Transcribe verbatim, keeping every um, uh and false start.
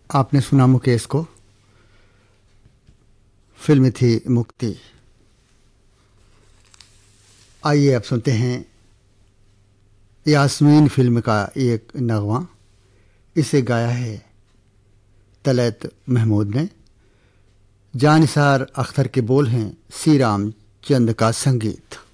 आपने सुना मुकेश को। फिल्म थी मुक्ति। आइए अब सुनते हैं यास्मीन फिल्म का एक नगमा। इसे गाया है तलत महमूद ने। जानिसार अख्तर के बोल हैं, सी राम चंद का संगीत।